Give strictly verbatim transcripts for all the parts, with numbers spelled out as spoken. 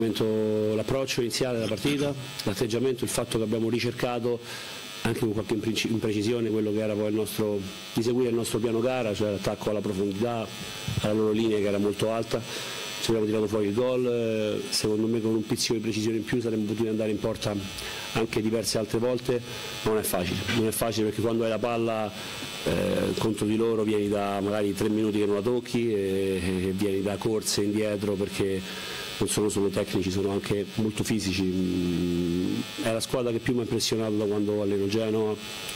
L'approccio iniziale della partita, l'atteggiamento, il fatto che abbiamo ricercato anche con qualche imprecisione quello che era poi il nostro, di seguire il nostro piano gara, cioè l'attacco alla profondità, alla loro linea che era molto alta. Ci abbiamo tirato fuori il gol, secondo me con un pizzico di precisione in più saremmo potuti andare in porta anche diverse altre volte, ma non è facile, non è facile perché quando hai la palla eh, contro di loro vieni da magari tre minuti che non la tocchi e, e vieni da corse indietro perché non sono solo tecnici, sono anche molto fisici. È la squadra che più mi ha impressionato da quando alleno Genoa.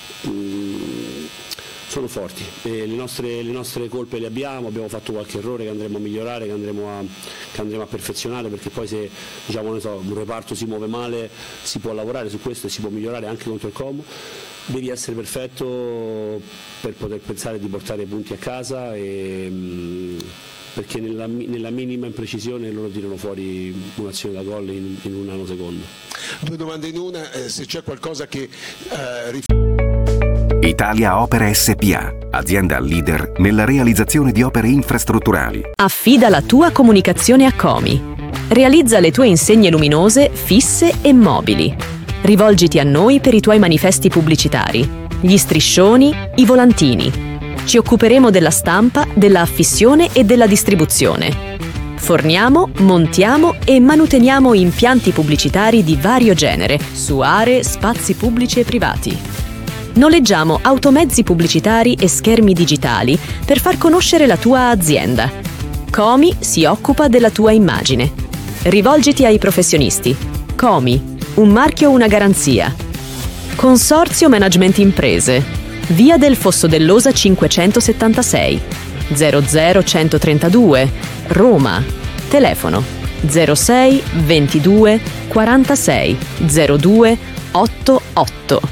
Sono forti e le nostre, le nostre colpe le abbiamo, abbiamo fatto qualche errore che andremo a migliorare, che andremo a, che andremo a perfezionare, perché poi se diciamo, non so, un reparto si muove male si può lavorare su questo e si può migliorare anche contro il Como. Devi essere perfetto per poter pensare di portare i punti a casa e, perché nella, nella minima imprecisione loro tirano fuori un'azione da gol in, in un nanosecondo. Due domande in una, eh, se c'è qualcosa che eh, rif- Italia Opere S P A, azienda leader nella realizzazione di opere infrastrutturali. Affida la tua comunicazione a Comi. Realizza le tue insegne luminose, fisse e mobili. Rivolgiti a noi per i tuoi manifesti pubblicitari, gli striscioni, i volantini. Ci occuperemo della stampa, della affissione e della distribuzione. Forniamo, montiamo e manuteniamo impianti pubblicitari di vario genere su aree, spazi pubblici e privati. Noleggiamo automezzi pubblicitari e schermi digitali per far conoscere la tua azienda. Comi si occupa della tua immagine. Rivolgiti ai professionisti. Comi, un marchio, una garanzia. Consorzio Management Imprese. Via del Fosso dell'Osa cinquecentosettantasei, zero zero centotrentadue, Roma. Telefono zero sei ventidue quarantasei zero due ottantotto.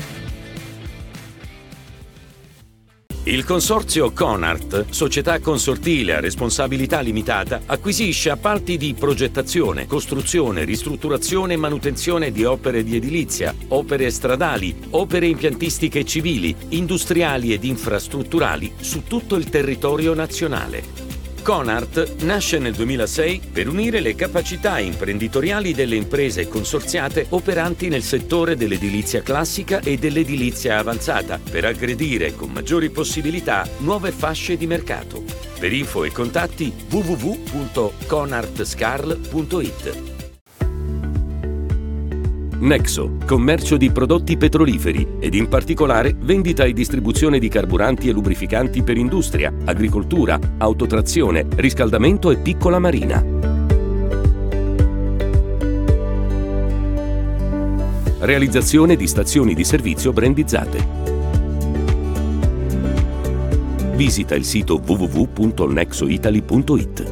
Il consorzio Conart, società consortile a responsabilità limitata, acquisisce appalti di progettazione, costruzione, ristrutturazione e manutenzione di opere di edilizia, opere stradali, opere impiantistiche civili, industriali ed infrastrutturali su tutto il territorio nazionale. Conart nasce nel duemilasei per unire le capacità imprenditoriali delle imprese consorziate operanti nel settore dell'edilizia classica e dell'edilizia avanzata per aggredire con maggiori possibilità nuove fasce di mercato. Per info e contatti w w w punto conartscarl punto it. Nexo, commercio di prodotti petroliferi ed in particolare vendita e distribuzione di carburanti e lubrificanti per industria, agricoltura, autotrazione, riscaldamento e piccola marina. Realizzazione di stazioni di servizio brandizzate. Visita il sito w w w punto nexoitaly punto it.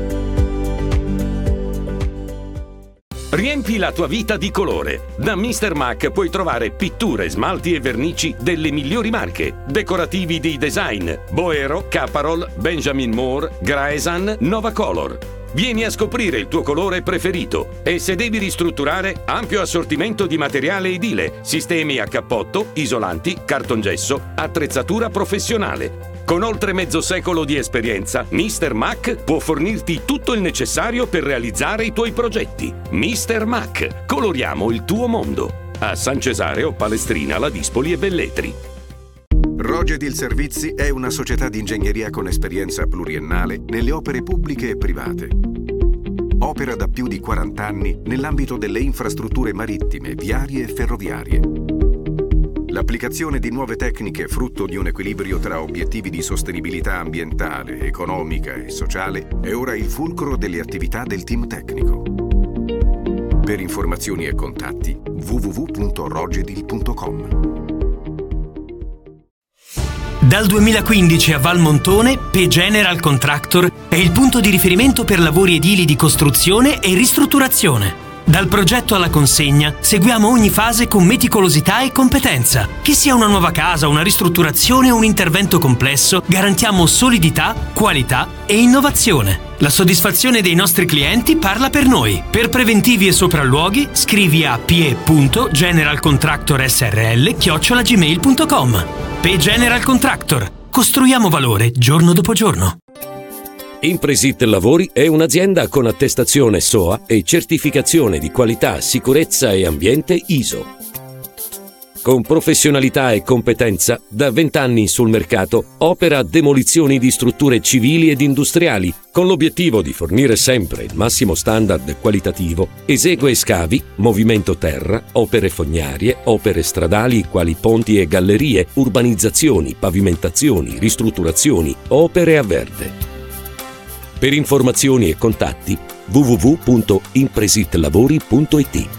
Riempi la tua vita di colore. Da mister Mac puoi trovare pitture, smalti e vernici delle migliori marche. Decorativi di design: Boero, Caparol, Benjamin Moore, Graesan, Nova Color. Vieni a scoprire il tuo colore preferito e se devi ristrutturare, ampio assortimento di materiale edile, sistemi a cappotto, isolanti, cartongesso, attrezzatura professionale. Con oltre mezzo secolo di esperienza, mister Mac può fornirti tutto il necessario per realizzare i tuoi progetti. mister Mac, coloriamo il tuo mondo. A San Cesareo, Palestrina, Ladispoli e Velletri. Rogedil Servizi è una società di ingegneria con esperienza pluriennale nelle opere pubbliche e private. Opera da più di quaranta anni nell'ambito delle infrastrutture marittime, viarie e ferroviarie. L'applicazione di nuove tecniche frutto di un equilibrio tra obiettivi di sostenibilità ambientale, economica e sociale è ora il fulcro delle attività del team tecnico. Per informazioni e contatti w w w punto rogedil punto com. Dal duemilaquindici a Valmontone, P General Contractor è il punto di riferimento per lavori edili di costruzione e ristrutturazione. Dal progetto alla consegna seguiamo ogni fase con meticolosità e competenza. Che sia una nuova casa, una ristrutturazione o un intervento complesso, garantiamo solidità, qualità e innovazione. La soddisfazione dei nostri clienti parla per noi. Per preventivi e sopralluoghi scrivi a p e punto generalcontractor s r l chiocciola gmail punto com. P General Contractor. Costruiamo valore giorno dopo giorno. Impresit Lavori è un'azienda con attestazione S O A e certificazione di qualità, sicurezza e ambiente I S O. Con professionalità e competenza, da vent'anni sul mercato, opera demolizioni di strutture civili ed industriali, con l'obiettivo di fornire sempre il massimo standard qualitativo. Esegue scavi, movimento terra, opere fognarie, opere stradali quali ponti e gallerie, urbanizzazioni, pavimentazioni, ristrutturazioni, opere a verde. Per informazioni e contatti w w w punto impresitlavori punto i t.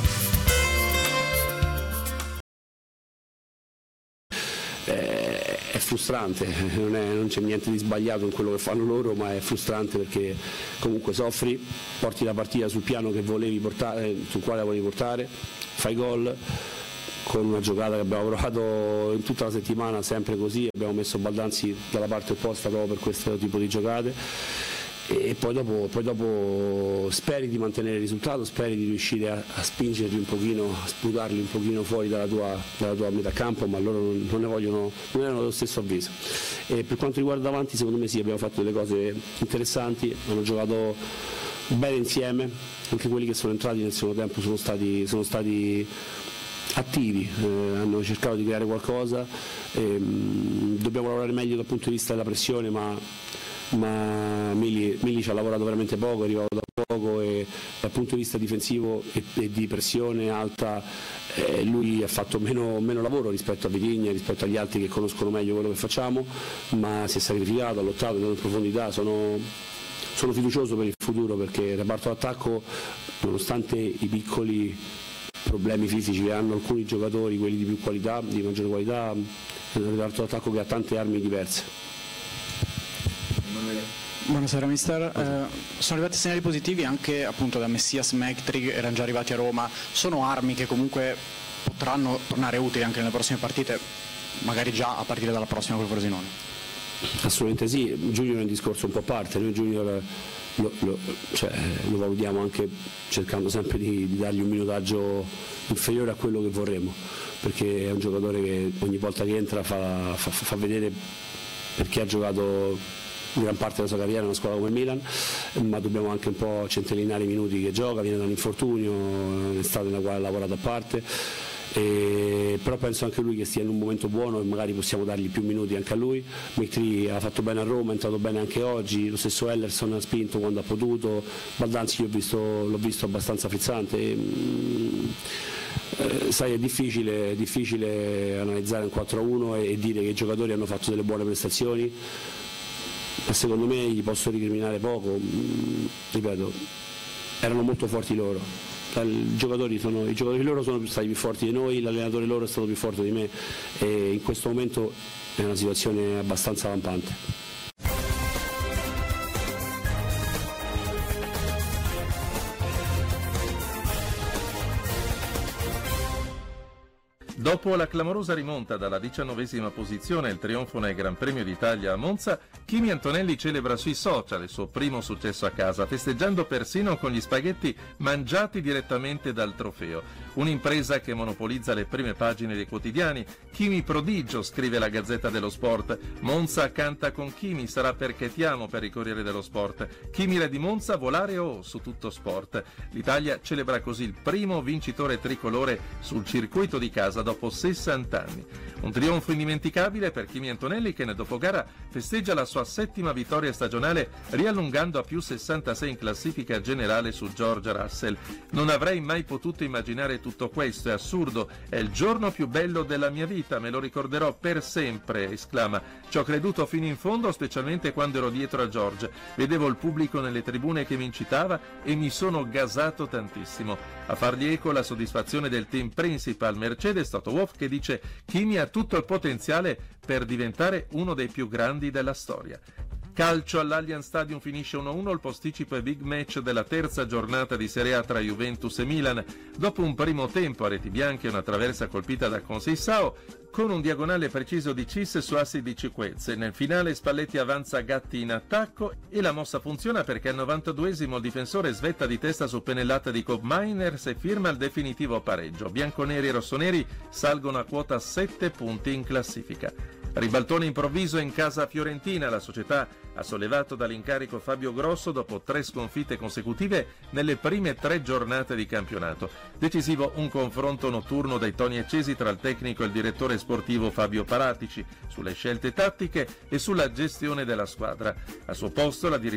È frustrante, non, è, non c'è niente di sbagliato in quello che fanno loro, ma è frustrante perché comunque soffri, porti la partita sul piano che volevi portare, sul quale la volevi portare, fai gol con una giocata che abbiamo provato in tutta la settimana, sempre così, abbiamo messo Baldanzi dalla parte opposta proprio per questo tipo di giocate. E poi dopo, poi dopo speri di mantenere il risultato, speri di riuscire a, a spingerli un pochino, a sputarli un pochino fuori dalla tua, dalla tua metà campo, ma loro non, non ne vogliono, non erano dello stesso avviso. E per quanto riguarda avanti, secondo me sì, abbiamo fatto delle cose interessanti, hanno giocato bene insieme, anche quelli che sono entrati nel secondo tempo sono stati, sono stati attivi, eh, hanno cercato di creare qualcosa, e, mh, dobbiamo lavorare meglio dal punto di vista della pressione, ma ma Mili, Mili ci ha lavorato veramente poco, è arrivato da poco e dal punto di vista difensivo e, e di pressione alta eh, lui ha fatto meno, meno lavoro rispetto a Vitigna, rispetto agli altri che conoscono meglio quello che facciamo, ma si è sacrificato, ha lottato, è andato in profondità. Sono, sono fiducioso per il futuro perché il reparto d'attacco, nonostante i piccoli problemi fisici che hanno alcuni giocatori, quelli di più qualità, di maggiore qualità, è un reparto d'attacco che ha tante armi diverse. Buonasera mister, eh, sono arrivati segnali positivi anche appunto da Messias, Mektri, erano già arrivati a Roma, sono armi che comunque potranno tornare utili anche nelle prossime partite, magari già a partire dalla prossima col Frosinone? Assolutamente sì, Junior è un discorso un po' a parte, noi Junior lo, lo, cioè, lo valutiamo anche cercando sempre di, di dargli un minutaggio inferiore a quello che vorremmo, perché è un giocatore che ogni volta che entra fa, fa, fa vedere perché ha giocato gran parte della sua carriera in una squadra come il Milan, ma dobbiamo anche un po' centellinare i minuti che gioca, viene da un infortunio, è un'estate nella quale ha lavorato a parte, e, però penso anche lui che stia in un momento buono e magari possiamo dargli più minuti anche a lui. Mektri ha fatto bene a Roma, è entrato bene anche oggi, lo stesso Ellerson ha spinto quando ha potuto, Baldanzi l'ho visto, l'ho visto abbastanza frizzante. E, Eh, sai, è difficile, è difficile analizzare un quattro a uno e, e dire che i giocatori hanno fatto delle buone prestazioni, ma secondo me gli posso recriminare poco. Mm, ripeto, erano molto forti loro, I giocatori, sono, i giocatori loro sono stati più forti di noi, l'allenatore loro è stato più forte di me e in questo momento è una situazione abbastanza lampante. Dopo la clamorosa rimonta dalla diciannovesima posizione e il trionfo nel Gran Premio d'Italia a Monza, Kimi Antonelli celebra sui social il suo primo successo a casa, festeggiando persino con gli spaghetti mangiati direttamente dal trofeo. Un'impresa che monopolizza le prime pagine dei quotidiani. Kimi prodigio, scrive la Gazzetta dello Sport. Monza canta con Kimi, sarà perché ti amo per il Corriere dello Sport. Kimi re di Monza, volare o su Tutto Sport. L'Italia celebra così il primo vincitore tricolore sul circuito di casa dopo sessanta anni. Un trionfo indimenticabile per Kimi Antonelli che nel dopogara festeggia la sua settima vittoria stagionale riallungando a più sessantasei in classifica generale su George Russell. Non avrei mai potuto immaginare tutto questo, è assurdo, è il giorno più bello della mia vita, me lo ricorderò per sempre, esclama. Ci ho creduto fino in fondo, specialmente quando ero dietro a George. Vedevo il pubblico nelle tribune che mi incitava e mi sono gasato tantissimo. A fargli eco la soddisfazione del team principal Mercedes Toto Wolff che dice Kimi ha tutto il potenziale per diventare uno dei più grandi della storia. Calcio all'Allianz Stadium finisce uno a uno il posticipo e big match della terza giornata di Serie A tra Juventus e Milan. Dopo un primo tempo a reti bianche e una traversa colpita da Conceição, con un diagonale preciso di Cis su assi di Ciquez. Nel finale Spalletti avanza Gatti in attacco e la mossa funziona perché al novantaduesimo il difensore svetta di testa su pennellata di Kob Miners e firma il definitivo pareggio. Bianconeri e rossoneri salgono a quota sette punti in classifica. Ribaltone improvviso in casa fiorentina, la società Ha sollevato dall'incarico Fabio Grosso dopo tre sconfitte consecutive nelle prime tre giornate di campionato. Decisivo un confronto notturno dai toni accesi tra il tecnico e il direttore sportivo Fabio Paratici sulle scelte tattiche e sulla gestione della squadra. Al suo posto la direzione